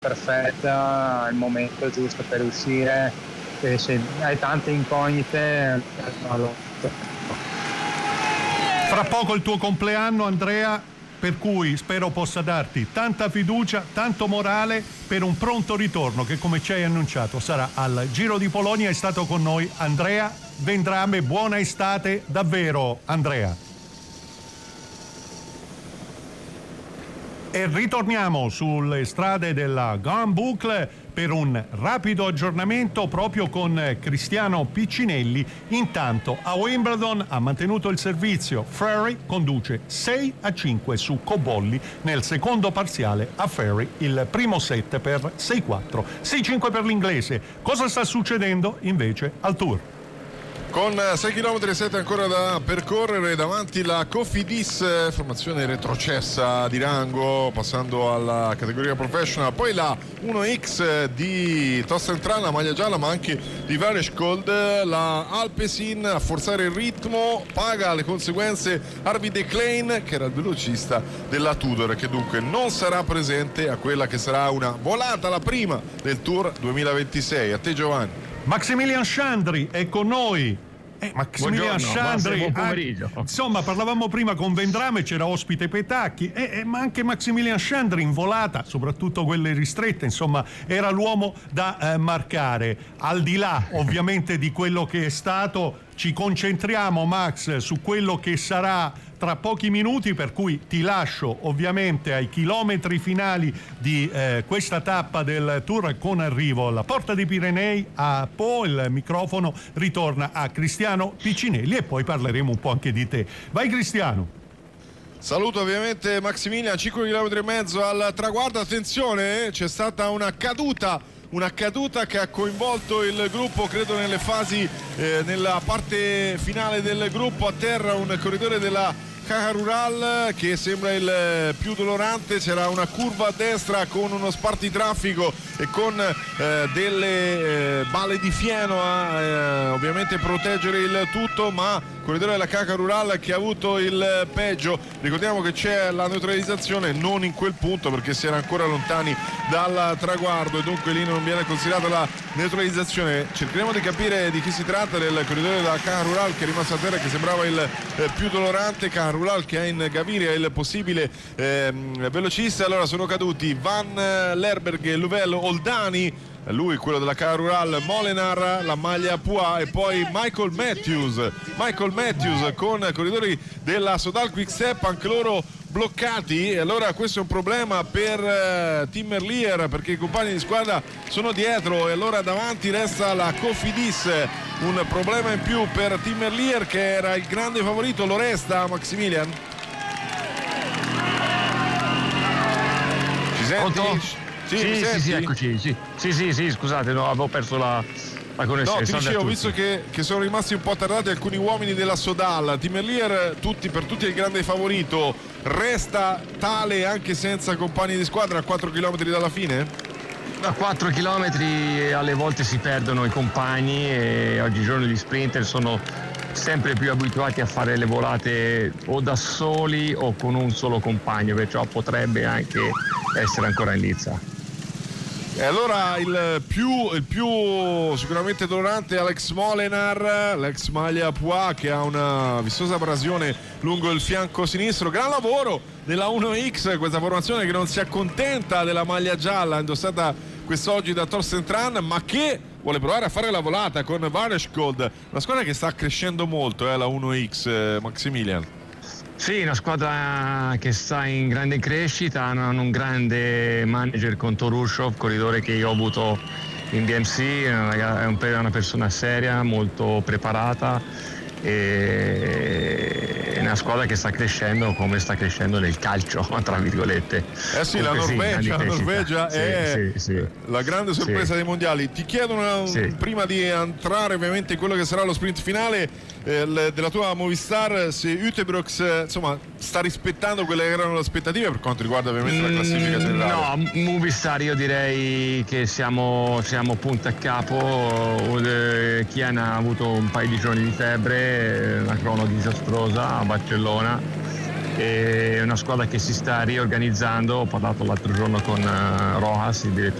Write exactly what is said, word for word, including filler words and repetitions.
perfetta, il momento giusto per uscire, e se hai tante incognite, no, fra poco il tuo compleanno, Andrea, per cui spero possa darti tanta fiducia, tanto morale per un pronto ritorno che, come ci hai annunciato, sarà al Giro di Polonia. È stato con noi Andrea Vendrame. Buona estate davvero, Andrea. E ritorniamo sulle strade della Grand Boucle per un rapido aggiornamento proprio con Cristiano Piccinelli. Intanto a Wimbledon ha mantenuto il servizio Ferry, conduce sei a cinque su Cobolli nel secondo parziale a Ferry, il primo set per sei quattro, sei cinque per l'inglese. Cosa sta succedendo invece al Tour? Con sei chilometri e sette ancora da percorrere, davanti la Cofidis, formazione retrocessa di rango, passando alla categoria professional, poi la uno X di Tostentrana, la maglia gialla, ma anche di Varescold, la Alpecin a forzare il ritmo, paga le conseguenze Arvid Klein, che era il velocista della Tudor, che dunque non sarà presente a quella che sarà una volata, la prima del Tour duemilaventisei. A te, Giovanni. Maximilian Schandri è con noi. Eh, Maximilian Schandri, buon pomeriggio. Anche, insomma, parlavamo prima con Vendrame, c'era ospite Petacchi, eh, eh, ma anche Maximilian Schandri in volata, soprattutto quelle ristrette, insomma, era l'uomo da eh, marcare. Al di là, ovviamente, di quello che è stato, ci concentriamo, Max, su quello che sarà tra pochi minuti, per cui ti lascio ovviamente ai chilometri finali di eh, questa tappa del Tour, con arrivo alla Porta dei Pirenei a Po. Il microfono ritorna a Cristiano Piccinelli e poi parleremo un po' anche di te. Vai, Cristiano. Saluto ovviamente Maximilian, cinque chilometri e mezzo al traguardo. Attenzione, eh, c'è stata una caduta una caduta che ha coinvolto il gruppo, credo nelle fasi eh, nella parte finale del gruppo. A terra un corridore della Caja Rural che sembra il più dolorante. C'era una curva a destra con uno spartitraffico e con eh, delle eh, balle di fieno a eh, ovviamente proteggere il tutto, ma corridore della Caja Rural che ha avuto il peggio. Ricordiamo che c'è la neutralizzazione, non in quel punto perché si era ancora lontani dal traguardo e dunque lì non viene considerata la neutralizzazione. Cercheremo di capire di chi si tratta, del corridore della Caja Rural che è rimasto a terra, che sembrava il eh, più dolorante. Caja Rural che ha in Gaviria il possibile eh, velocista. Allora sono caduti Van Lerberg e Luvel Oldani, lui quello della Caja Rural, Molenar, la maglia Pua, e poi Michael Matthews Michael Matthews con corridori della Sodal Quickstep, anche loro bloccati. E allora questo è un problema per uh, Tim Merlier, perché i compagni di squadra sono dietro e allora davanti resta la Cofidis. Un problema in più per Tim Merlier, che era il grande favorito. Lo resta, Maximilian? Ci senti? Pronto? Sì, sì, sì, sì, eccoci. Sì, sì, sì, sì, scusate, no, avevo perso la, la connessione. No, ti Salve dicevo, a visto che, che sono rimasti un po' tardati alcuni uomini della Sodal, Tim Merlier, tutti, per tutti è il grande favorito, resta tale anche senza compagni di squadra a quattro chilometri dalla fine? A quattro chilometri alle volte si perdono i compagni e oggigiorno gli sprinter sono sempre più abituati a fare le volate o da soli o con un solo compagno, perciò potrebbe anche essere ancora in lizza. E allora il più, il più sicuramente dolorante è Alex Molenar, l'ex maglia Pua, che ha una vistosa abrasione lungo il fianco sinistro. Gran lavoro della uno X, questa formazione che non si accontenta della maglia gialla indossata quest'oggi da Torsten Tran, ma che vuole provare a fare la volata con Varescold, una squadra che sta crescendo molto, eh, la uno X, eh, Maximilian. Sì, una squadra che sta in grande crescita, hanno un grande manager con Torushov, corridore che io ho avuto in B M C, è una persona seria, molto preparata, e è una squadra che sta crescendo come sta crescendo nel calcio, tra virgolette. Eh sì, la Norvegia, la Norvegia sì, è sì, sì. la grande sorpresa sì. dei mondiali. Ti chiedono, sì. prima di entrare ovviamente in quello che sarà lo sprint finale eh, della tua Movistar, se Utebrooks eh, insomma sta rispettando quelle che erano le aspettative per quanto riguarda ovviamente la classifica generale. No, Movistar io direi che siamo, siamo punta a capo. Chian ha avuto un paio di giorni di febbre, una crono disastrosa a Barcellona, è una squadra che si sta riorganizzando. Ho parlato l'altro giorno con uh, Rojas, il direttore